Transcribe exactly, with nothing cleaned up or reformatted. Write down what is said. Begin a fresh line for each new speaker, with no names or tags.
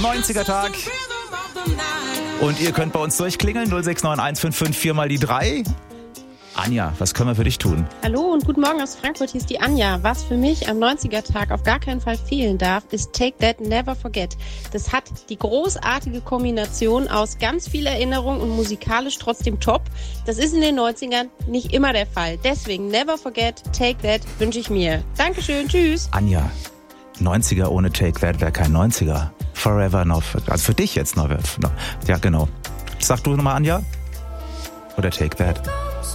neunziger-Tag. Und ihr könnt bei uns durchklingeln, null sechs neun eins fünf fünf vier mal die drei. Anja, was können wir für dich tun?
Hallo und guten Morgen aus Frankfurt, hier ist die Anja. Was für mich am neunziger-Tag auf gar keinen Fall fehlen darf, ist Take That, Never Forget. Das hat die großartige Kombination aus ganz viel Erinnerung und musikalisch trotzdem top. Das ist in den neunzigern nicht immer der Fall. Deswegen Never Forget, Take That wünsche ich mir. Dankeschön, tschüss.
Anja, neunziger ohne Take That wäre kein neunziger. Forever noch. Also für dich jetzt noch. Ja, genau. Sag du nochmal, Anja? Oder Take That?